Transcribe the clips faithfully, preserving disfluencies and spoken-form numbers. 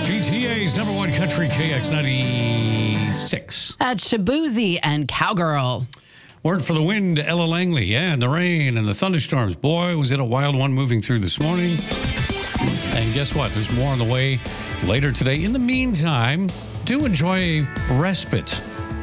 G T A's number one country, K X ninety-six. That's Shaboozey and Cowgirl. Word for the wind, Ella Langley, yeah, and the rain and the thunderstorms. Boy, was it a wild one moving through this morning. And guess what? There's more on the way later today. In the meantime, do enjoy a respite,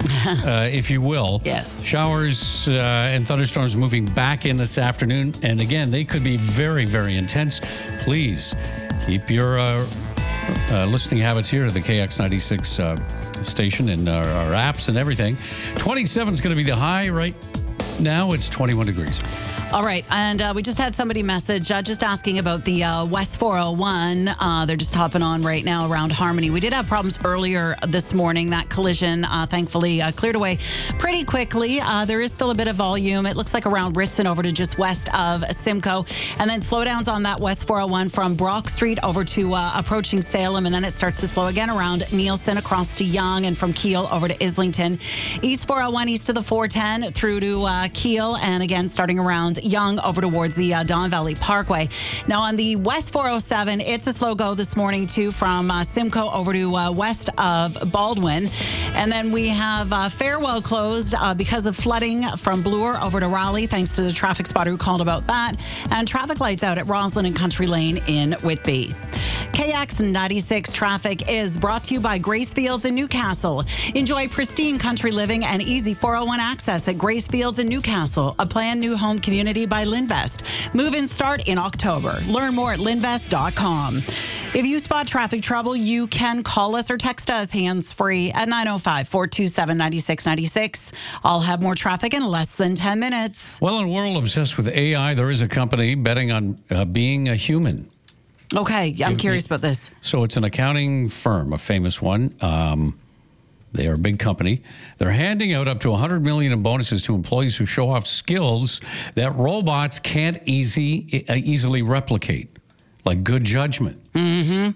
uh, if you will. Yes. Showers uh, and thunderstorms moving back in this afternoon. And again, they could be very, very intense. Please keep your uh, uh, listening habits here to the K X ninety-six uh, station and our, our apps and everything. twenty-seven is going to be the high right now. It's twenty-one degrees. All right, and uh, we just had somebody message uh, just asking about the uh, West four oh one. Uh, they're just hopping on right now around Harmony. We did have problems earlier this morning. That collision, uh, thankfully, uh, cleared away pretty quickly. Uh, there is still a bit of volume. It looks like around Ritson over to just west of Simcoe. And then slowdowns on that West four oh one from Brock Street over to uh, approaching Salem. And then it starts to slow again around Nielsen across to Yonge and from Kiel over to Islington. East four oh one east of the four ten through to uh, Kiel. And again, starting around Yonge over towards the uh, Don Valley Parkway. Now on the West four oh seven, it's a slow go this morning too from uh, Simcoe over to uh, west of Baldwin. And then we have uh, Fairwell closed uh, because of flooding from Bloor over to Raleigh, thanks to the traffic spotter who called about that. And traffic lights out at Roslyn and Country Lane in Whitby. K X ninety-six traffic is brought to you by Grace Fields in Newcastle. Enjoy pristine country living and easy four oh one access at Grace Fields in Newcastle, a planned new home community by Linvest. Move-in start in October. Learn more at linvest dot com. If you spot traffic trouble, you can call us or text us hands-free at nine oh five, four two seven, nine six nine six. I'll have more traffic in less than ten minutes. Well, in a world obsessed with A I, there is a company betting on uh, being a human. Okay, I'm curious about this. So it's an accounting firm, a famous one. Um, they are a big company. They're handing out up to one hundred million dollars in bonuses to employees who show off skills that robots can't easy, uh, easily replicate, like good judgment, mm-hmm.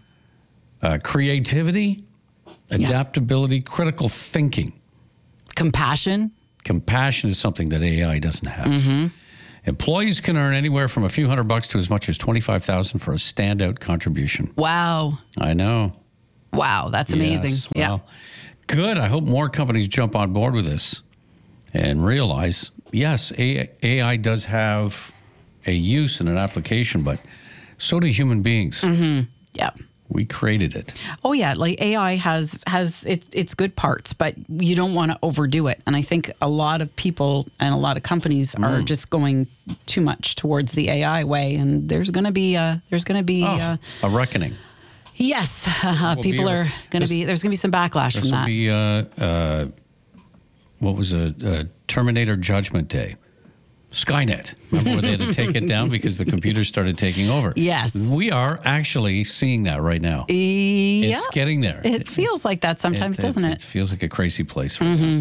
uh, creativity, adaptability, yeah. critical thinking. Compassion. Compassion is something that A I doesn't have. Mm-hmm. Employees can earn anywhere from a few hundred bucks to as much as twenty-five thousand dollars for a standout contribution. Wow. I know. Wow, that's amazing. Yes, well, yeah. Good. I hope more companies jump on board with this and realize, yes, A I does have a use and an application, but so do human beings. Mm-hmm. Yeah. We created it. Oh yeah, like A I has has its its good parts, but you don't want to overdo it. And I think a lot of people and a lot of companies mm. are just going too much towards the A I way, and there's going to be a, there's going to be oh, a, a reckoning. Yes, uh, people be, are going to be. There's going to be some backlash from that. This will be uh, uh, what was a, a Terminator Judgment Day. Skynet. Remember when they had to take it down because the computers started taking over? Yes. We are actually seeing that right now. Yeah. It's getting there. It feels like that sometimes, it, doesn't it? It feels like a crazy place right mm-hmm. now.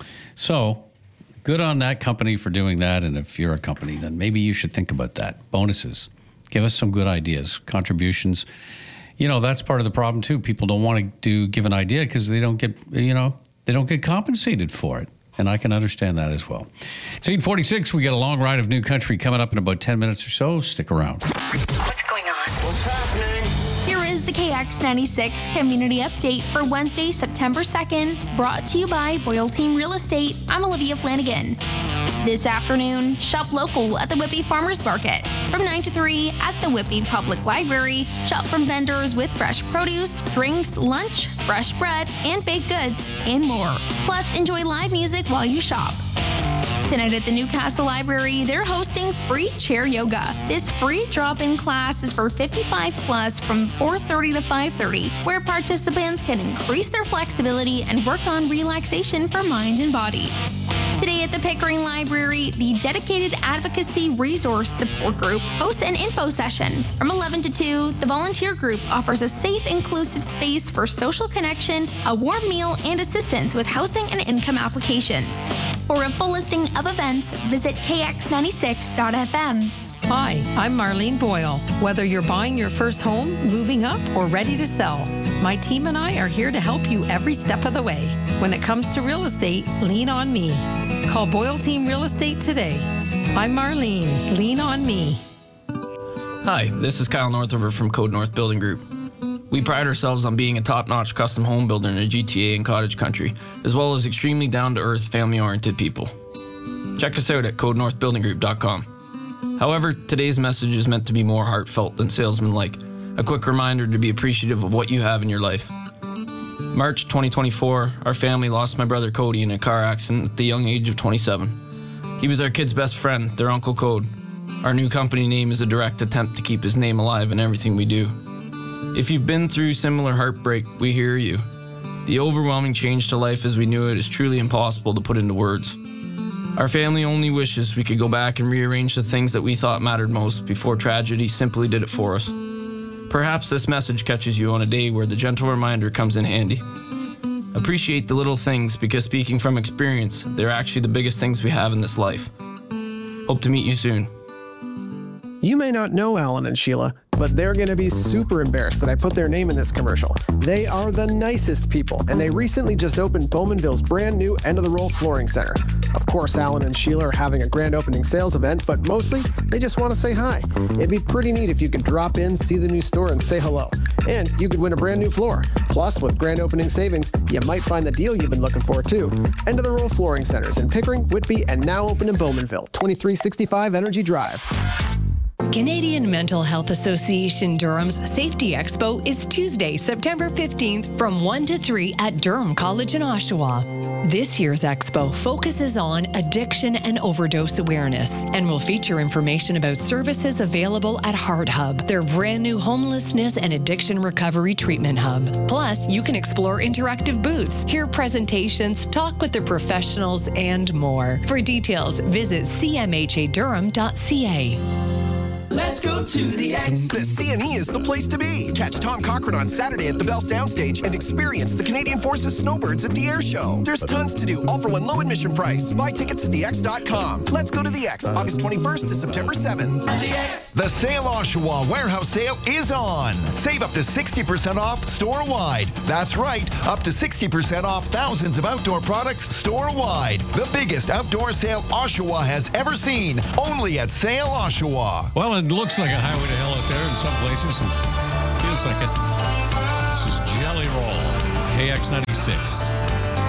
So, good on that company for doing that. And if you're a company, then maybe you should think about that. Bonuses. Give us some good ideas, contributions. You know, that's part of the problem, too. People don't want to do give an idea because they don't get, you know, they don't get compensated for it. And I can understand that as well. It's eight forty-six. We got a long ride of new country coming up in about ten minutes or so. Stick around. What's going on? What's happening? Here is the K X ninety-six Community Update for Wednesday, September second, brought to you by Boyle Team Real Estate. I'm Olivia Flanagan. This afternoon, shop local at the Whitby Farmers Market. From nine to three at the Whitby Public Library, shop from vendors with fresh produce, drinks, lunch, fresh bread, and baked goods, and more. Plus, enjoy live music while you shop. Tonight at the Newcastle Library, they're hosting free chair yoga. This free drop-in class is for fifty-five plus from four thirty to five thirty, where participants can increase their flexibility and work on relaxation for mind and body. Today at the Pickering Library, the Dedicated Advocacy Resource Support Group hosts an info session. From eleven to two, the volunteer group offers a safe, inclusive space for social connection, a warm meal, and assistance with housing and income applications. For a full listing of events, visit k x ninety-six dot f m. Hi, I'm Marlene Boyle. Whether you're buying your first home, moving up, or ready to sell, my team and I are here to help you every step of the way. When it comes to real estate, lean on me. Call Boyle Team Real Estate today. I'm Marlene. Lean on me. Hi, this is Kyle Northover from Code North Building Group. We pride ourselves on being a top-notch custom home builder in the G T A and cottage country, as well as extremely down-to-earth, family-oriented people. Check us out at code north building group dot com. However, today's message is meant to be more heartfelt than salesman-like, a quick reminder to be appreciative of what you have in your life. March twenty twenty-four, our family lost my brother Cody in a car accident at the young age of twenty-seven. He was our kid's best friend, their Uncle Code. Our new company name is a direct attempt to keep his name alive in everything we do. If you've been through similar heartbreak, we hear you. The overwhelming change to life as we knew it is truly impossible to put into words. Our family only wishes we could go back and rearrange the things that we thought mattered most before tragedy simply did it for us. Perhaps this message catches you on a day where the gentle reminder comes in handy. Appreciate the little things because, speaking from experience, they're actually the biggest things we have in this life. Hope to meet you soon. You may not know Alan and Sheila, but they're going to be super embarrassed that I put their name in this commercial. They are the nicest people, and they recently just opened Bowmanville's brand new end-of-the-roll flooring center. Of course, Alan and Sheila are having a grand opening sales event, but mostly, they just want to say hi. It'd be pretty neat if you could drop in, see the new store, and say hello. And you could win a brand new floor. Plus, with grand opening savings, you might find the deal you've been looking for, too. End-of-the-roll flooring centers in Pickering, Whitby, and now open in Bowmanville, twenty-three sixty-five Energy Drive. Canadian Mental Health Association Durham's Safety Expo is Tuesday, September fifteenth from one to three at Durham College in Oshawa. This year's expo focuses on addiction and overdose awareness and will feature information about services available at Heart Hub, their brand new homelessness and addiction recovery treatment hub. Plus, you can explore interactive booths, hear presentations, talk with the professionals, and more. For details, visit c m h a durham dot c a. Let's go to the X. The C N E is the place to be. Catch Tom Cochran on Saturday at the Bell Soundstage and experience the Canadian Forces Snowbirds at the Air Show. There's tons to do, all for one low admission price. Buy tickets at the x dot com. Let's go to the X, August twenty-first to September seventh. The X. The Sale Oshawa warehouse sale is on. Save up to sixty percent off store-wide. That's right, up to sixty percent off thousands of outdoor products store-wide. The biggest outdoor sale Oshawa has ever seen. Only at Sale Oshawa. Well, it looks like a highway to hell out there in some places, and feels like it. This is Jelly Roll, K X ninety-six.